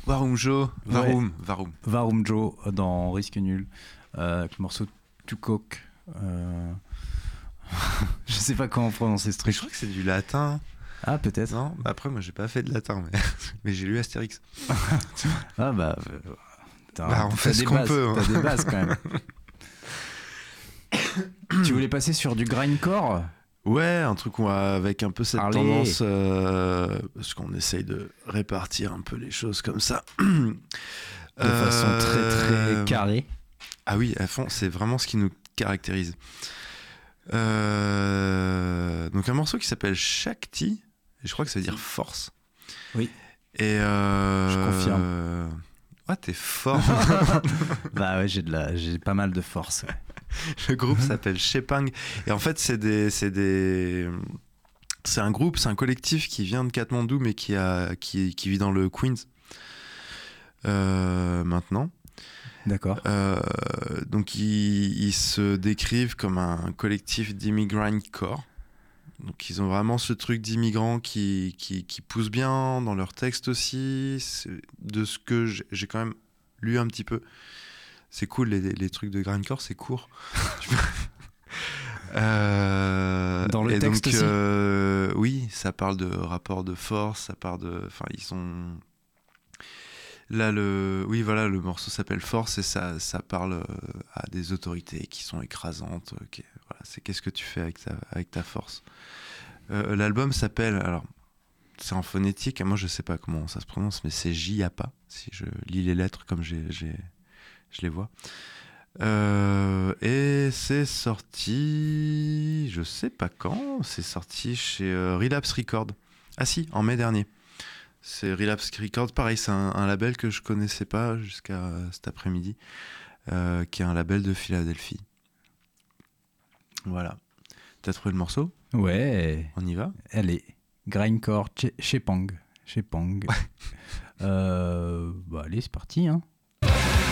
Warumjo, Ouais. Varum. Varumjo dans Risque Nul, avec le morceau Tukok. Je sais pas comment prononcer ce Je truc. crois que c'est du latin, Ah, peut-être. non? Bah après, moi, j'ai pas fait de latin, mais j'ai lu Astérix. Ah, bah. Bah, on fait ce qu'on peut, hein. T'as des bases quand même. Tu voulais passer sur du grindcore? Ouais, un truc avec un peu cette Allez. tendance, parce qu'on essaye de répartir un peu les choses comme ça. De façon très très carrée. Ah oui, à fond, c'est vraiment ce qui nous caractérise. Donc un morceau qui s'appelle Shakti, et je crois que ça veut dire force. Oui. Et Je confirme. Ouais, t'es fort. Bah ouais, j'ai pas mal de force. Ouais. Le groupe s'appelle Shepang, et en fait c'est un groupe, c'est un collectif qui vient de Katmandou, mais qui vit dans le Queens maintenant. D'accord. Donc ils se décrivent comme un collectif d'immigrant core. Donc ils ont vraiment ce truc d'immigrants qui pousse bien dans leurs textes aussi. De ce que j'ai quand même lu un petit peu. C'est cool, les trucs de grindcore, c'est court. Dans le et texte donc, aussi. oui, ça parle de rapport de force, ça parle de... Enfin, ils sont... Là, oui, voilà, le morceau s'appelle Force, et ça parle à des autorités qui sont écrasantes. Voilà, c'est qu'est-ce que tu fais avec ta force. L'album s'appelle... Alors, c'est en phonétique, moi je sais pas comment ça se prononce, mais c'est J-A-P-A, si je lis les lettres comme je les vois. Et c'est sorti, je sais pas quand, c'est sorti chez Relapse Records. Ah si, en mai dernier. C'est Relapse Records, pareil, c'est un label que je connaissais pas jusqu'à cet après-midi, qui est un label de Philadelphie. Voilà. T'as trouvé le morceau ? Ouais. On y va ? Allez. Grindcore Shepang. Bah allez, c'est parti, hein.